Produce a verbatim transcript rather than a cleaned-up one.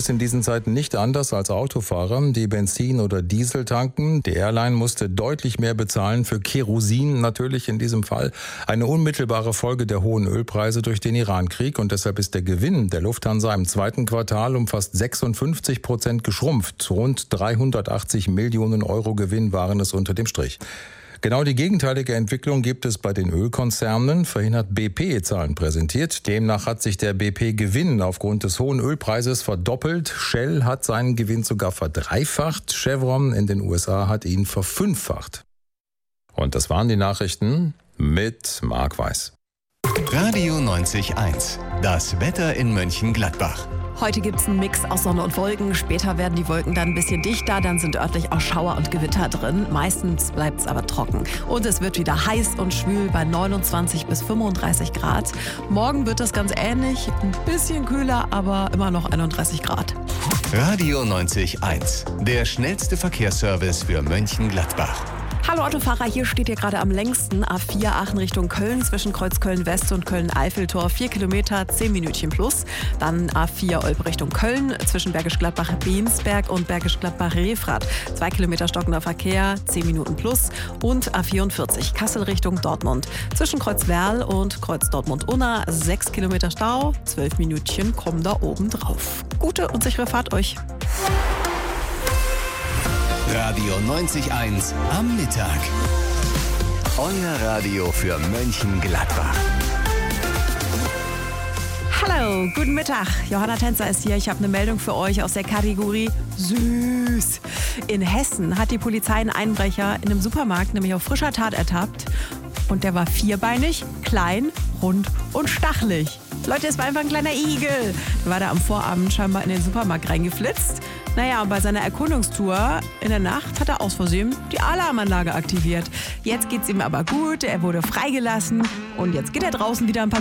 es in diesen Zeiten nicht anders als Autofahrer, die Benzin oder Diesel tanken. Die Airline musste deutlich mehr bezahlen für Kerosin, natürlich in diesem Fall. Eine unmittelbare Folge der hohen Ölpreise durch den Irankrieg. Und deshalb ist der Gewinn der Lufthansa im zweiten Quartal um fast sechsundfünfzig Prozent geschrumpft. Rund dreihundertachtzig Millionen Euro Gewinn waren es unter dem Strich. Genau die gegenteilige Entwicklung gibt es bei den Ölkonzernen. Vorhin hat B P Zahlen präsentiert. Demnach hat sich der B P-Gewinn aufgrund des hohen Ölpreises verdoppelt. Shell hat seinen Gewinn sogar verdreifacht. Chevron in den U S A hat ihn verfünffacht. Und das waren die Nachrichten mit Marc Weiß. Radio neunzig Komma eins. Das Wetter in Mönchengladbach. Heute gibt es einen Mix aus Sonne und Wolken. Später werden die Wolken dann ein bisschen dichter. Dann sind örtlich auch Schauer und Gewitter drin. Meistens bleibt es aber trocken. Und es wird wieder heiß und schwül bei neunundzwanzig bis fünfunddreißig Grad. Morgen wird das ganz ähnlich. Ein bisschen kühler, aber immer noch einunddreißig Grad. Radio neunzig Komma eins. Der schnellste Verkehrsservice für Mönchengladbach. Hallo Autofahrer, hier steht ihr gerade am längsten. A vier Aachen Richtung Köln zwischen Kreuz Köln-West und Köln-Eiffeltor. Vier Kilometer, zehn Minütchen plus. Dann A vier Olpe Richtung Köln zwischen Bergisch Gladbach-Bensberg und Bergisch Gladbach-Refrath. Zwei Kilometer stockender Verkehr, zehn Minuten plus. Und A vierundvierzig Kassel Richtung Dortmund zwischen Kreuz Werl und Kreuz Dortmund-Unna. Sechs Kilometer Stau, zwölf Minütchen kommen da oben drauf. Gute und sichere Fahrt euch. Radio neunzig Komma eins am Mittag. Euer Radio für Mönchengladbach. Hallo, guten Mittag. Johanna Tänzer ist hier. Ich habe eine Meldung für euch aus der Kategorie Süß. In Hessen hat die Polizei einen Einbrecher in einem Supermarkt nämlich auf frischer Tat ertappt. Und der war vierbeinig, klein, rund und stachelig. Leute, es war einfach ein kleiner Igel. Der war da am Vorabend scheinbar in den Supermarkt reingeflitzt. Naja, und bei seiner Erkundungstour in der Nacht hat er aus Versehen die Alarmanlage aktiviert. Jetzt geht's ihm aber gut, er wurde freigelassen und jetzt geht er draußen wieder ein paar